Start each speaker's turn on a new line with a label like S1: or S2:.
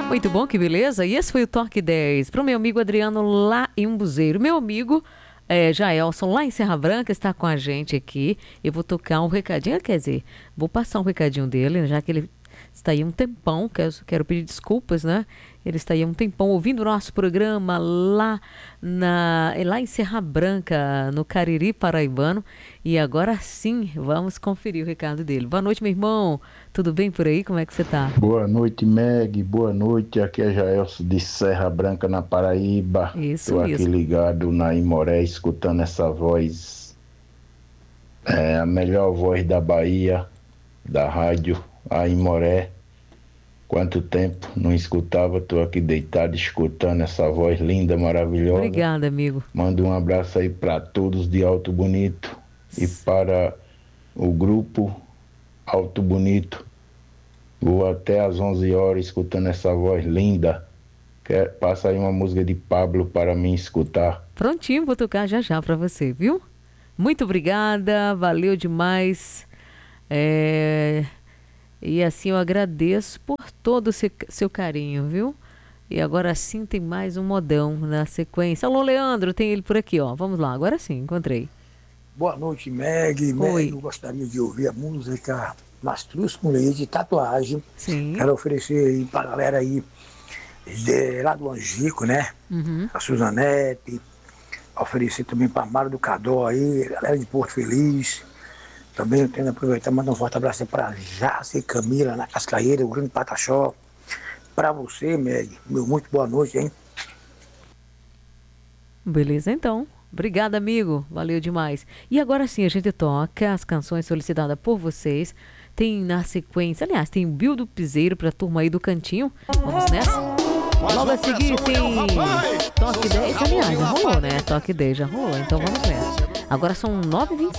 S1: Muito bom, que beleza. E esse foi o Toque 10 para o meu amigo Adriano lá em Umbuzeiro. Meu amigo Jaelson lá em Serra Branca está com a gente aqui. Eu vou tocar um recadinho, quer dizer, vou passar um recadinho dele, já que ele está aí um tempão, quero pedir desculpas, né? Ele está aí um tempão ouvindo o nosso programa lá em Serra Branca, no Cariri Paraibano. E agora sim, vamos conferir o recado dele. Boa noite, meu irmão. Tudo bem por aí? Como é que você tá?
S2: Boa noite, Meg. Boa noite. Aqui é Jaelson de Serra Branca, na Paraíba.
S1: Isso
S2: Estou aqui
S1: mesmo.
S2: ligado na Imoré, escutando essa voz, a melhor voz da Bahia, da rádio, a Imoré. Quanto tempo não escutava, estou aqui deitado escutando essa voz linda, maravilhosa.
S1: Obrigada, amigo.
S2: Mando um abraço aí para todos de Alto Bonito e para o grupo Alto Bonito. Vou até às 11 horas escutando essa voz linda. Passa aí uma música de Pablo para mim escutar.
S1: Prontinho, vou tocar já já para você, viu? Muito obrigada, valeu demais. E assim eu agradeço por todo o seu carinho, viu? E agora sim tem mais um modão na sequência. Alô, Leandro, tem ele por aqui, ó. Vamos lá, agora sim, encontrei.
S3: Boa noite, Meg. Meg,
S1: Oi.
S3: eu gostaria de ouvir a música Mastruz com Leite de Tatuagem.
S1: Sim.
S3: Quero oferecer aí pra galera aí lá do Angico, né?
S1: Uhum.
S3: A Suzanete. Oferecer também pra Mário do Cadó aí, galera de Porto Feliz. Também eu tenho que aproveitar e mandar um forte abraço para Jace e Camila na Cascaeira, o Grande Pataxó. Para você, Meg, meu muito boa noite, hein?
S1: Beleza, então. Obrigada, amigo. Valeu demais. E agora sim, a gente toca as canções solicitadas por vocês. Tem na sequência, aliás, tem o Bill do Piseiro pra turma aí do Cantinho. Vamos nessa? Logo a seguir tem Toque 10. Aliás, já rolou, né? Toque 10 já rolou, então vamos nessa. Agora são 9h25.